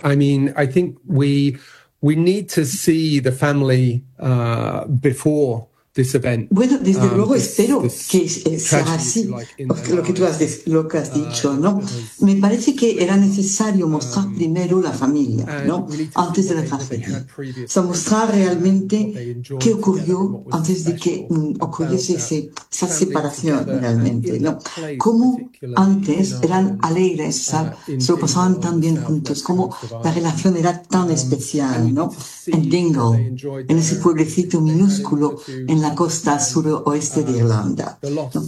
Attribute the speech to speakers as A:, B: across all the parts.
A: I mean, I think we need to see the family before this event.
B: Bueno, desde luego espero que sea así, porque lo que tú has dicho, ¿no? Me parece que era necesario mostrar primero la familia, ¿no? Antes de la tragedia. O sea, mostrar realmente qué ocurrió antes de que ocurriese esa separación realmente, ¿no? Cómo antes eran alegres, se lo pasaban tan bien juntos, cómo la relación era tan especial, ¿no? En Dingle, en ese pueblecito minúsculo en la costa suroeste de Irlanda. ¿No?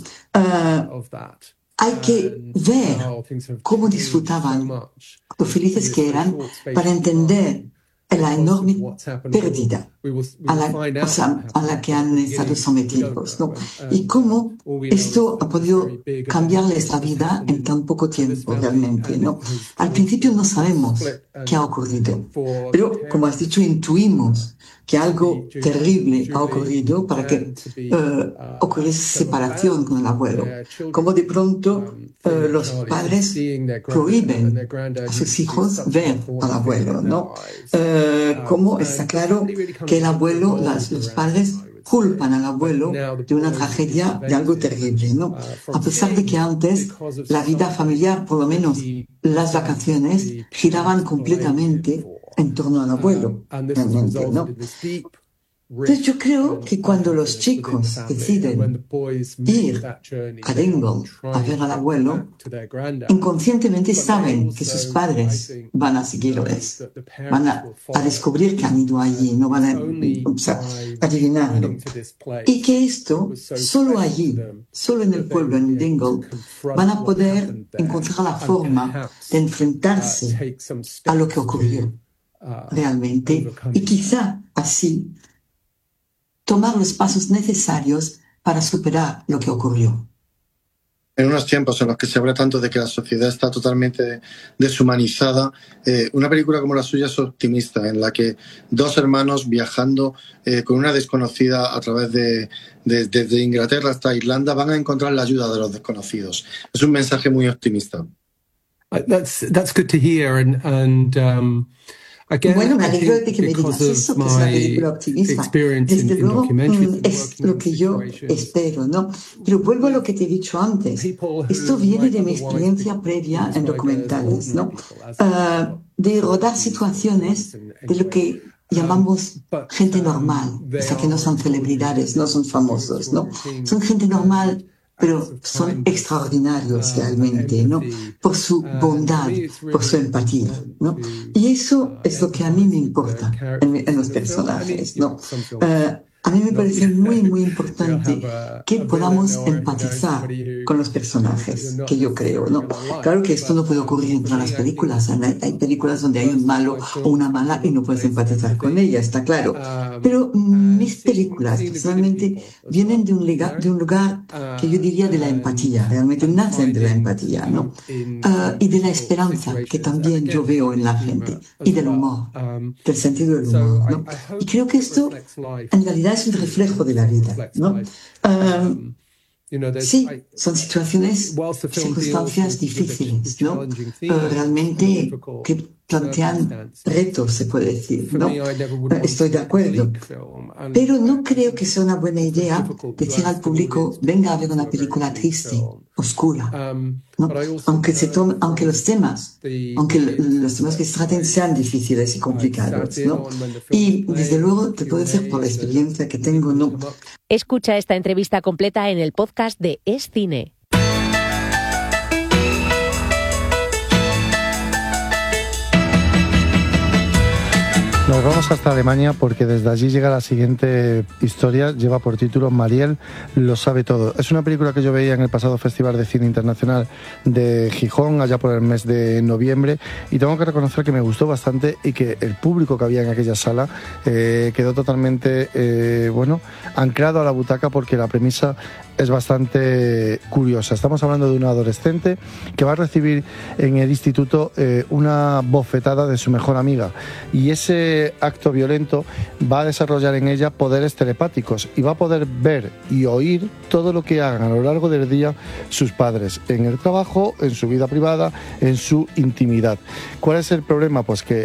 B: Hay que ver cómo disfrutaban, lo felices que eran, para entender la enorme pérdida a la que han estado sometidos, ¿no? Y cómo esto ha podido cambiarles la vida en tan poco tiempo realmente, ¿no? Al principio no sabemos qué ha ocurrido, pero como has dicho, intuimos que algo terrible ha ocurrido para que ocurriese separación con el abuelo. Como de pronto los padres prohíben a sus hijos ver al abuelo, ¿no? Como está claro que el abuelo, los padres culpan al abuelo de una tragedia, de algo terrible, ¿no? A pesar de que antes la vida familiar, por lo menos las vacaciones, giraban completamente en torno al abuelo, realmente, ¿no? Entonces yo creo que cuando los chicos deciden ir a Dingle a ver al abuelo, inconscientemente saben que sus padres van a seguirles, van a descubrir que han ido allí, no van a adivinarlo. Y que esto, solo allí, solo en el pueblo, en Dingle, van a poder encontrar la forma de enfrentarse a lo que ocurrió realmente y quizá así tomar los pasos necesarios para superar lo que ocurrió.
C: En unos tiempos en los que se habla tanto de que la sociedad está totalmente deshumanizada, una película como la suya es optimista, en la que dos hermanos viajando con una desconocida a través desde Inglaterra hasta Irlanda van a encontrar la ayuda de los desconocidos. Es un mensaje muy optimista.
A: That's good to hear,
B: Bueno, me alegro de que me digas eso, que es una película optimista. Desde luego es lo que yo espero, ¿no? Pero vuelvo a lo que te he dicho antes. Esto viene de mi experiencia previa en documentales, ¿no? De rodar situaciones de lo que llamamos gente normal, o sea, que no son celebridades, no son famosos, ¿no? Son gente normal, pero son extraordinarios realmente, ¿no? Por su bondad, por su empatía, ¿no? Y eso es lo que a mí me importa en los personajes, ¿no? A mí me parece muy, muy importante que podamos empatizar con los personajes, que yo creo, ¿no? Claro que esto no puede ocurrir en todas las películas. Hay películas donde hay un malo o una mala y no puedes empatizar con ella, está claro. Pero mis películas, personalmente, vienen de un lugar que yo diría de la empatía, realmente nacen de la empatía, ¿no? Y de la esperanza, que también yo veo en la gente, y del humor, del sentido del humor, ¿no? Y creo que esto, en realidad, es un reflejo de la vida, ¿no? Sí, son situaciones, circunstancias difíciles, ¿no? Realmente que plantean retos, se puede decir, ¿no? Estoy de acuerdo. Pero no creo que sea una buena idea decir al público, venga a ver una película triste, oscura, ¿no? Aunque los temas que se traten sean difíciles y complicados, ¿no? Y desde luego te puedo decir por la experiencia que tengo, ¿no?
D: Escucha esta entrevista completa en el podcast de Es Cine.
E: Nos vamos hasta Alemania porque desde allí llega la siguiente historia, lleva por título Mariel lo sabe todo. Es una película que yo veía en el pasado Festival de Cine Internacional de Gijón, allá por el mes de noviembre, y tengo que reconocer que me gustó bastante y que el público que había en aquella sala quedó totalmente anclado a la butaca, porque la premisa es bastante curiosa. Estamos hablando de una adolescente que va a recibir en el instituto una bofetada de su mejor amiga, y ese acto violento va a desarrollar en ella poderes telepáticos y va a poder ver y oír todo lo que hagan a lo largo del día sus padres, en el trabajo, en su vida privada, en su intimidad. ¿Cuál es el problema? Pues que